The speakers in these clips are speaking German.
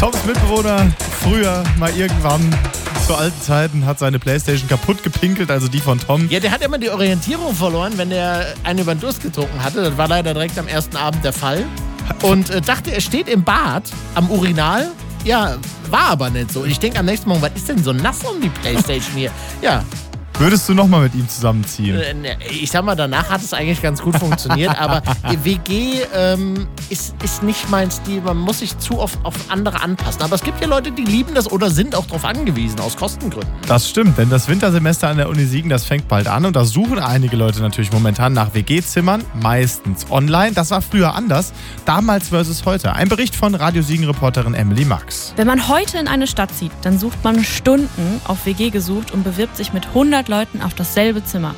Toms Mitbewohner früher mal irgendwann zu alten Zeiten hat seine Playstation kaputt gepinkelt, also die von Tom. Ja, der hat immer die Orientierung verloren, wenn er einen über den Durst getrunken hatte. Das war leider direkt am ersten Abend der Fall. Und dachte, er steht im Bad am Urinal. Ja, war aber nicht so. Und ich denke am nächsten Morgen, was ist denn so nass um die Playstation hier? Ja. Würdest du nochmal mit ihm zusammenziehen? Ich sag mal, danach hat es eigentlich ganz gut funktioniert, aber WG ist nicht mein Stil. Man muss sich zu oft auf andere anpassen. Aber es gibt ja Leute, die lieben das oder sind auch darauf angewiesen, aus Kostengründen. Das stimmt, denn das Wintersemester an der Uni Siegen, das fängt bald an und da suchen einige Leute natürlich momentan nach WG-Zimmern, meistens online. Das war früher anders, damals versus heute. Ein Bericht von Radio Siegen-Reporterin Emily Max. Wenn man heute in eine Stadt zieht, dann sucht man Stunden auf WG gesucht und bewirbt sich mit 100 Leuten auf dasselbe Zimmer.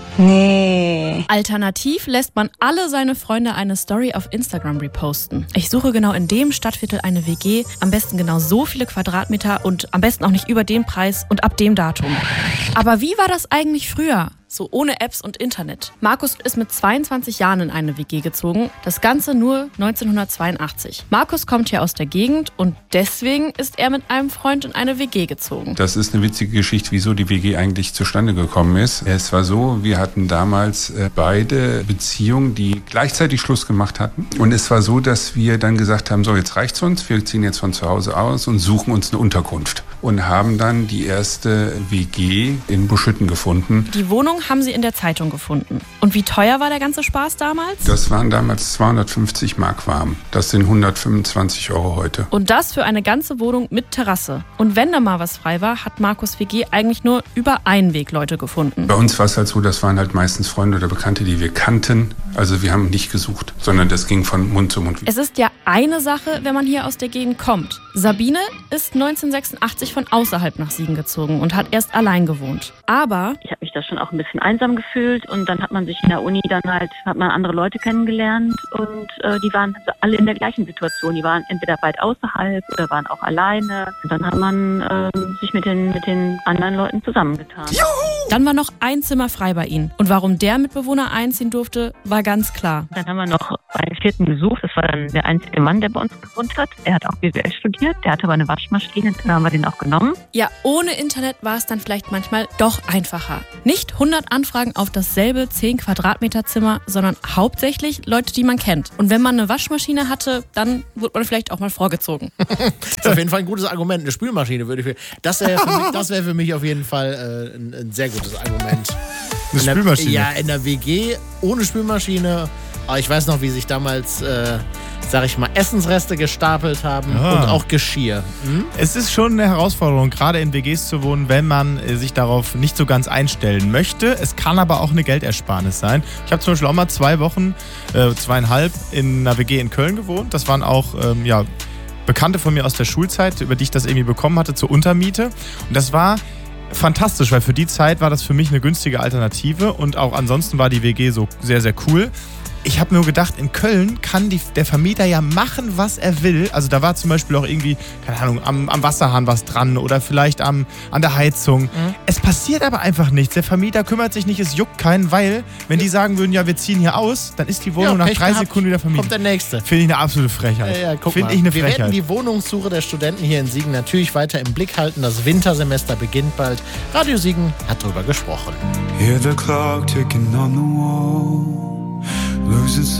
Nee. Alternativ lässt man alle seine Freunde eine Story auf Instagram reposten. Ich suche genau in dem Stadtviertel eine WG, am besten genau so viele Quadratmeter und am besten auch nicht über den Preis und ab dem Datum. Aber wie war das eigentlich früher? So ohne Apps und Internet. Markus ist mit 22 Jahren in eine WG gezogen. Das Ganze nur 1982. Markus kommt hier aus der Gegend und deswegen ist er mit einem Freund in eine WG gezogen. Das ist eine witzige Geschichte, wieso die WG eigentlich zustande gekommen ist. Es war so, wir hatten damals beide Beziehungen, die gleichzeitig Schluss gemacht hatten. Und es war so, dass wir dann gesagt haben, so jetzt reicht's uns, wir ziehen jetzt von zu Hause aus und suchen uns eine Unterkunft. Und haben dann die erste WG in Buschütten gefunden. Die Wohnung haben sie in der Zeitung gefunden. Und wie teuer war der ganze Spaß damals? Das waren damals 250 Mark warm. Das sind 125 € heute. Und das für eine ganze Wohnung mit Terrasse. Und wenn da mal was frei war, hat Markus WG eigentlich nur über Einwegleute gefunden. Bei uns war es halt so, das waren halt meistens Freunde oder Bekannte, die wir kannten. Also wir haben nicht gesucht, sondern das ging von Mund zu Mund. Es ist ja eine Sache, wenn man hier aus der Gegend kommt. Sabine ist 1986 von außerhalb nach Siegen gezogen und hat erst allein gewohnt. Aber Ich habe mich da schon auch ein bisschen einsam gefühlt und dann hat man sich in der Uni hat man andere Leute kennengelernt und die waren alle in der gleichen Situation. Die waren entweder weit außerhalb oder waren auch alleine. Und dann hat man sich mit den anderen Leuten zusammengetan. dann war noch ein Zimmer frei bei ihnen. Und warum der Mitbewohner einziehen durfte, war ganz klar. Dann haben wir noch einen vierten gesucht. Das war dann der einzige Mann, der bei uns gewohnt hat. Er hat auch BWL studiert. Der hatte aber eine Waschmaschine. Dann haben wir den auch genommen. Ja, ohne Internet war es dann vielleicht manchmal doch einfacher. Nicht 100 Anfragen auf dasselbe 10 Quadratmeter Zimmer, sondern hauptsächlich Leute, die man kennt. Und wenn man eine Waschmaschine hatte, dann wurde man vielleicht auch mal vorgezogen. Das ist auf jeden Fall ein gutes Argument. Eine Spülmaschine würde ich... Das wäre für mich auf jeden Fall ein sehr gutes Argument. Eine Spülmaschine? Ja, in der WG ohne Spülmaschine. Aber ich weiß noch, wie sich damals, sag ich mal, Essensreste gestapelt haben und auch Geschirr. Es ist schon eine Herausforderung, gerade in WGs zu wohnen, wenn man sich darauf nicht so ganz einstellen möchte. Es kann aber auch eine Geldersparnis sein. Ich habe zum Beispiel auch mal 2 Wochen, 2,5 in einer WG in Köln gewohnt. Das waren auch, Bekannte von mir aus der Schulzeit, über die ich das irgendwie bekommen hatte, zur Untermiete. Und das war fantastisch, weil für die Zeit war das für mich eine günstige Alternative und auch ansonsten war die WG so sehr, sehr cool. Ich habe nur gedacht, in Köln kann der Vermieter ja machen, was er will. Also da war zum Beispiel auch irgendwie, keine Ahnung, am Wasserhahn was dran oder vielleicht an der Heizung. Es passiert aber einfach nichts. Der Vermieter kümmert sich nicht, es juckt keinen, weil, wenn die sagen würden, ja, wir ziehen hier aus, dann ist die Wohnung nach 3 Sekunden wieder vermietet. Kommt der Nächste. Finde ich eine absolute Frechheit. Ja, guck Finde mal. ich eine Wir Frechheit. werden die Wohnungssuche der Studenten hier in Siegen natürlich weiter im Blick halten. Das Wintersemester beginnt bald. Radio Siegen hat drüber gesprochen. Hear the clock ticking on the wall, losing